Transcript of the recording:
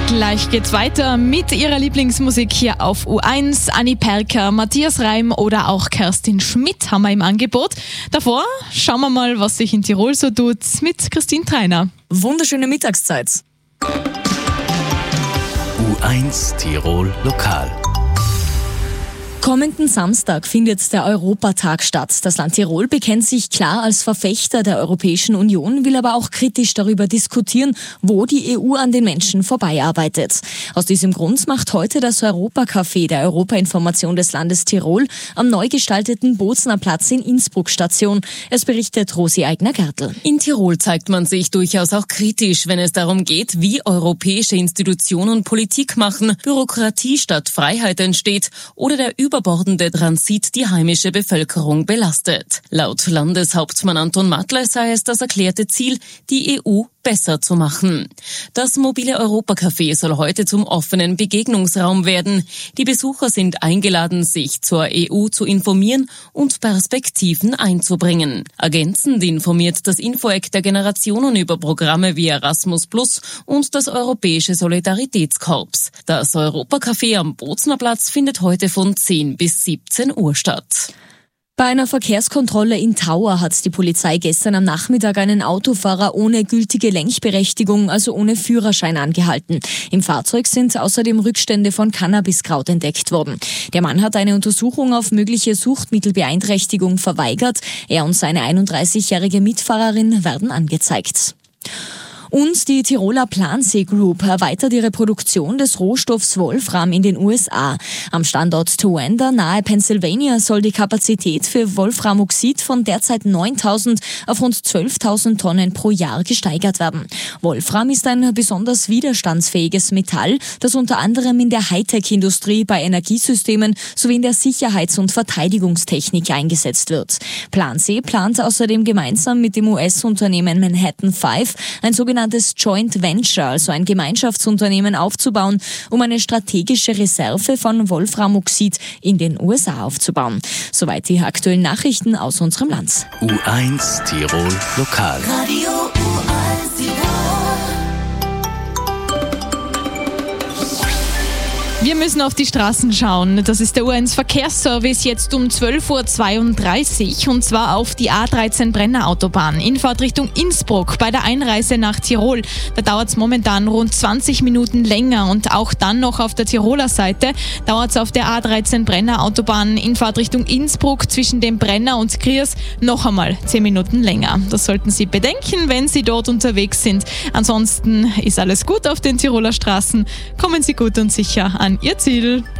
Gleich geht's weiter mit ihrer Lieblingsmusik hier auf U1. Anni Perker, Matthias Reim oder auch Kerstin Schmidt haben wir im Angebot. Davor schauen wir mal, was sich in Tirol so tut mit Christine Treiner. Wunderschöne Mittagszeit. U1 Tirol Lokal. Kommenden Samstag findet der Europatag statt. Das Land Tirol bekennt sich klar als Verfechter der Europäischen Union, will aber auch kritisch darüber diskutieren, wo die EU an den Menschen vorbeiarbeitet. Aus diesem Grund macht heute das Europacafé der Europa-Information des Landes Tirol am neu gestalteten Bozner Platz in Innsbruck Station. Es berichtet Rosi Eigner-Gertl. In Tirol zeigt man sich durchaus auch kritisch, wenn es darum geht, wie europäische Institutionen Politik machen, Bürokratie statt Freiheit entsteht oder der überbordende Transit die heimische Bevölkerung belastet. Laut Landeshauptmann Anton Mattler sei es das erklärte Ziel, die EU besser zu machen. Das mobile Europacafé soll heute zum offenen Begegnungsraum werden. Die Besucher sind eingeladen, sich zur EU zu informieren und Perspektiven einzubringen. Ergänzend informiert das Info-Eck der Generationen über Programme wie Erasmus Plus und das Europäische Solidaritätskorps. Das Europacafé am Bozner Platz findet heute von 10 bis 17 Uhr statt. Bei einer Verkehrskontrolle in Tauer hat die Polizei gestern am Nachmittag einen Autofahrer ohne gültige Lenkberechtigung, also ohne Führerschein, angehalten. Im Fahrzeug sind außerdem Rückstände von Cannabiskraut entdeckt worden. Der Mann hat eine Untersuchung auf mögliche Suchtmittelbeeinträchtigung verweigert. Er und seine 31-jährige Mitfahrerin werden angezeigt. Und die Tiroler Plansee Group erweitert ihre Produktion des Rohstoffs Wolfram in den USA. Am Standort Towanda nahe Pennsylvania soll die Kapazität für Wolframoxid von derzeit 9.000 auf rund 12.000 Tonnen pro Jahr gesteigert werden. Wolfram ist ein besonders widerstandsfähiges Metall, das unter anderem in der Hightech-Industrie, bei Energiesystemen sowie in der Sicherheits- und Verteidigungstechnik eingesetzt wird. Plansee plant außerdem gemeinsam mit dem US-Unternehmen Manhattan 5 ein sogenanntes Joint Venture, also ein Gemeinschaftsunternehmen, aufzubauen, um eine strategische Reserve von Wolframoxid in den USA aufzubauen. Soweit die aktuellen Nachrichten aus unserem Land. U1 Tirol Lokal. Radio U1 Tirol. Wir müssen auf die Straßen schauen. Das ist der U1 Verkehrsservice jetzt um 12.32 Uhr und zwar auf die A13 Brenner Autobahn in Fahrtrichtung Innsbruck bei der Einreise nach Tirol. Da dauert es momentan rund 20 Minuten länger und auch dann noch auf der Tiroler Seite dauert es auf der A13 Brenner Autobahn in Fahrtrichtung Innsbruck zwischen dem Brenner und Kriers noch einmal 10 Minuten länger. Das sollten Sie bedenken, wenn Sie dort unterwegs sind. Ansonsten ist alles gut auf den Tiroler Straßen. Kommen Sie gut und sicher an Ihr Ziel.